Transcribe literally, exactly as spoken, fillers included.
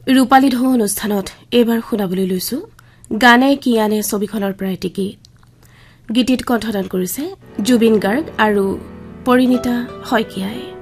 ৰূপালী ঢৌ অনুষ্ঠানত এইবাৰ শুনাবলৈ লৈছো গানে কি আনে ছবিখনৰ পৰা এটি গীত গীতিত কণ্ঠদান কৰিছে জুবিন গাৰ্গ আৰু পৰিণীতা শইকীয়াই।